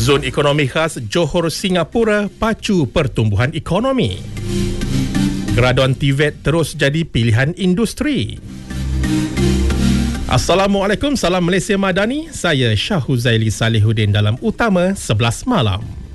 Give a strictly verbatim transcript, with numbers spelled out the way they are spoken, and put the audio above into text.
Zon ekonomi khas Johor Singapura pacu pertumbuhan ekonomi. Graduan T V E T terus jadi pilihan industri. Assalamualaikum, salam Malaysia Madani. Saya Syah Huzaili Salihuddin dalam Utama sebelas Malam.